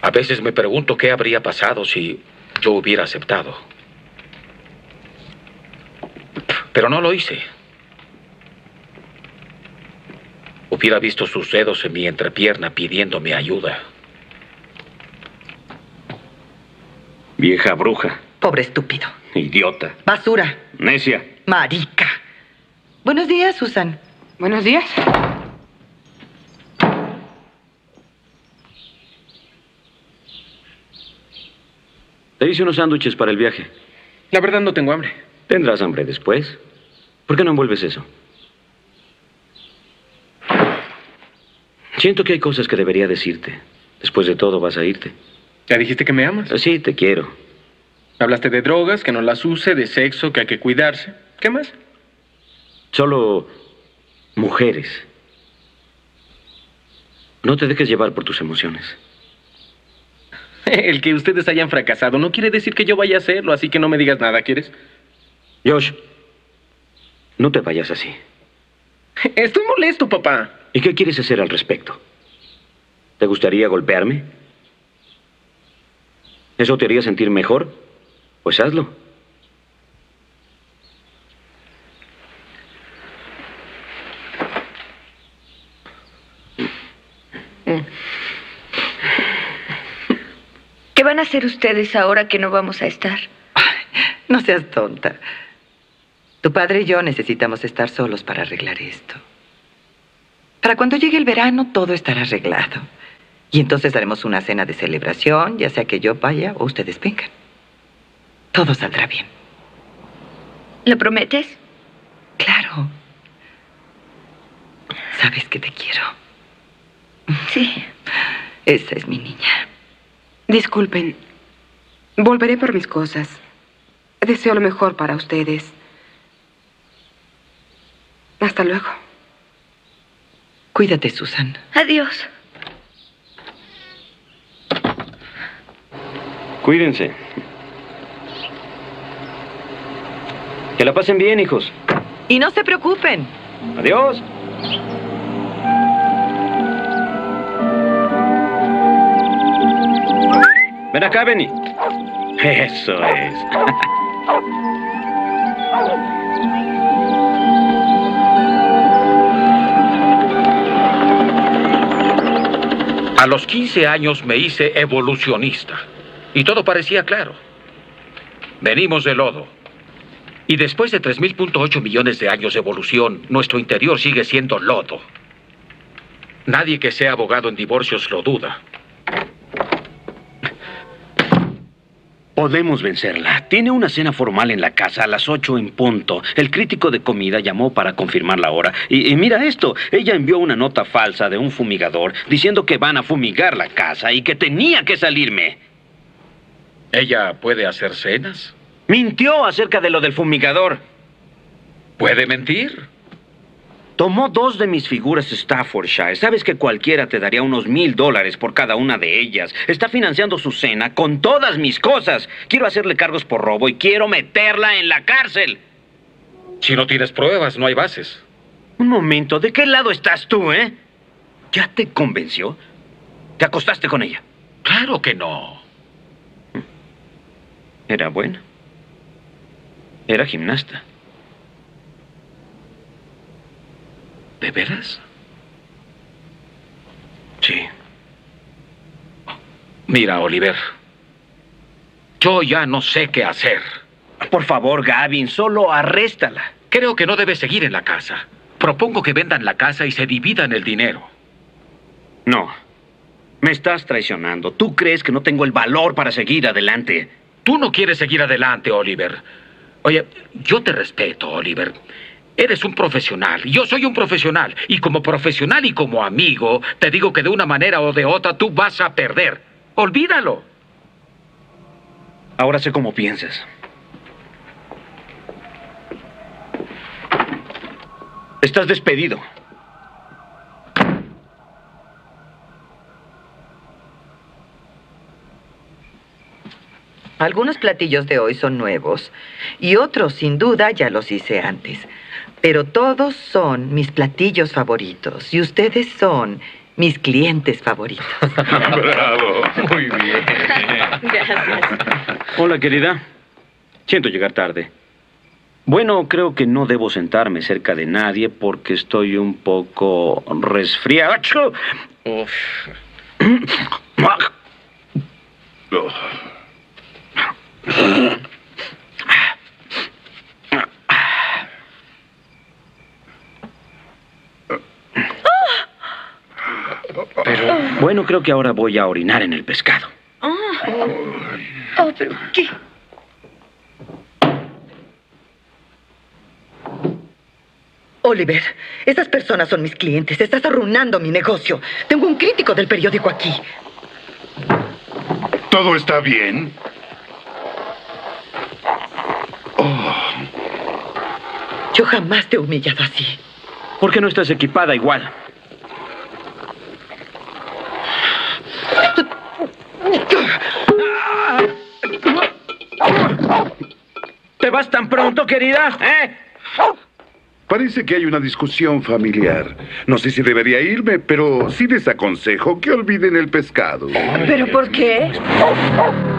A veces me pregunto qué habría pasado si yo hubiera aceptado. Pero no lo hice. Hubiera visto sus dedos en mi entrepierna pidiéndome ayuda. Vieja bruja. Pobre estúpido. Idiota. Basura. Necia. Marica. Buenos días, Susan. Buenos días. Te hice unos sándwiches para el viaje. La verdad no tengo hambre. Tendrás hambre después. ¿Por qué no envuelves eso? Siento que hay cosas que debería decirte. Después de todo, vas a irte. ¿Ya dijiste que me amas? Sí, te quiero. Hablaste de drogas, que no las use, de sexo, que hay que cuidarse. ¿Qué más? Solo mujeres. No te dejes llevar por tus emociones. El que ustedes hayan fracasado no quiere decir que yo vaya a hacerlo, así que no me digas nada, ¿quieres? Josh, no te vayas así. Estoy molesto, papá. ¿Y qué quieres hacer al respecto? ¿Te gustaría golpearme? ¿Eso te haría sentir mejor? Pues hazlo. ¿Qué van a hacer ustedes ahora que no vamos a estar? No seas tonta. Tu padre y yo necesitamos estar solos para arreglar esto. Para cuando llegue el verano, todo estará arreglado. Y entonces haremos una cena de celebración, ya sea que yo vaya o ustedes vengan. Todo saldrá bien. ¿Lo prometes? Claro. Sabes que te quiero. Sí. Esa es mi niña. Disculpen. Volveré por mis cosas. Deseo lo mejor para ustedes. Hasta luego. Cuídate, Susan. Adiós. Cuídense. Que la pasen bien, hijos. Y no se preocupen. Adiós. Ven acá, Benny. Eso es. A los 15 años me hice evolucionista. Y todo parecía claro. Venimos del lodo. Y después de 3.8 millones de años de evolución, nuestro interior sigue siendo lodo. Nadie que sea abogado en divorcios lo duda. Podemos vencerla. Tiene una cena formal en la casa a las 8 en punto. El crítico de comida llamó para confirmar la hora. Y mira esto. Ella envió una nota falsa de un fumigador diciendo que van a fumigar la casa y que tenía que salirme. ¿Ella puede hacer cenas? Mintió acerca de lo del fumigador. ¿Puede mentir? Tomó 2 de mis figuras Staffordshire. Sabes que cualquiera te daría unos $1,000 por cada una de ellas. Está financiando su cena con todas mis cosas. Quiero hacerle cargos por robo y quiero meterla en la cárcel. Si no tienes pruebas, no hay bases. Un momento, ¿de qué lado estás tú, eh? ¿Ya te convenció? ¿Te acostaste con ella? Claro que no. Era buena. Era gimnasta. ¿De veras? Sí. Mira, Oliver. Yo ya no sé qué hacer. Por favor, Gavin, solo arréstala. Creo que no debe seguir en la casa. Propongo que vendan la casa y se dividan el dinero. No. Me estás traicionando. ¿Tú crees que no tengo el valor para seguir adelante? Tú no quieres seguir adelante, Oliver. Oye, yo te respeto, Oliver. Eres un profesional, y yo soy un profesional. Y como profesional y como amigo, te digo que de una manera o de otra tú vas a perder. Olvídalo. Ahora sé cómo piensas. Estás despedido. Algunos platillos de hoy son nuevos y otros, sin duda, ya los hice antes. Pero todos son mis platillos favoritos y ustedes son mis clientes favoritos. Bravo. Muy bien. Hola, querida. Siento llegar tarde. Bueno, creo que no debo sentarme cerca de nadie porque estoy un poco resfriado. ¡Achú! Uf. Oh. Bueno, creo que ahora voy a orinar en el pescado. Oh, pero ¿qué? Oliver, esas personas son mis clientes. Estás arruinando mi negocio. Tengo un crítico del periódico aquí. ¿Todo está bien? Yo jamás te he humillado así. ¿Por qué no estás equipada igual? ¿Te vas tan pronto, querida? ¿Eh? Parece que hay una discusión familiar. No sé si debería irme, pero sí les aconsejo que olviden el pescado. ¿Pero por qué?